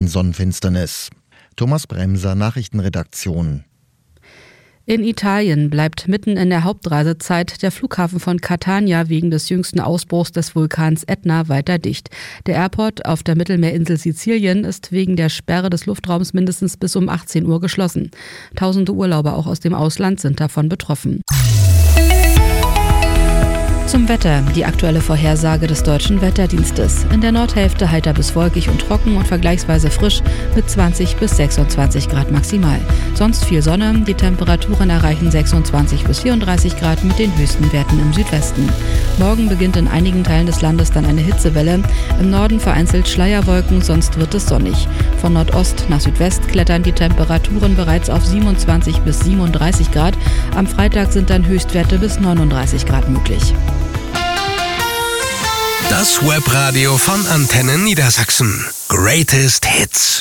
Sonnenfinsternis. Thomas Bremser, Nachrichtenredaktion. In Italien bleibt mitten in der Hauptreisezeit der Flughafen von Catania wegen des jüngsten Ausbruchs des Vulkans Etna weiter dicht. Der Airport auf der Mittelmeerinsel Sizilien ist wegen der Sperre des Luftraums mindestens bis um 18 Uhr geschlossen. Tausende Urlauber auch aus dem Ausland sind davon betroffen. Zum Wetter, die aktuelle Vorhersage des Deutschen Wetterdienstes. In der Nordhälfte heiter bis wolkig und trocken und vergleichsweise frisch mit 20 bis 26 Grad maximal. Sonst viel Sonne, die Temperaturen erreichen 26 bis 34 Grad mit den höchsten Werten im Südwesten. Morgen beginnt in einigen Teilen des Landes dann eine Hitzewelle. Im Norden vereinzelt Schleierwolken, sonst wird es sonnig. Von Nordost nach Südwest klettern die Temperaturen bereits auf 27 bis 37 Grad. Am Freitag sind dann Höchstwerte bis 39 Grad möglich. Das Webradio von Antenne Niedersachsen. Greatest Hits.